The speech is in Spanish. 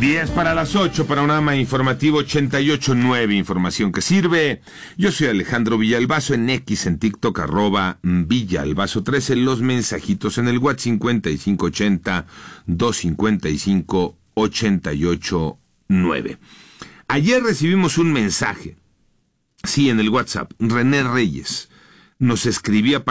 10 para las 8, Panorama Informativo 88.9, información que sirve. Yo soy Alejandro Villalbazo, en X, en TikTok, @Villalbazo13, los mensajitos en el WhatsApp 5580-255-889. Ayer recibimos un mensaje, sí, en el WhatsApp. René Reyes nos escribía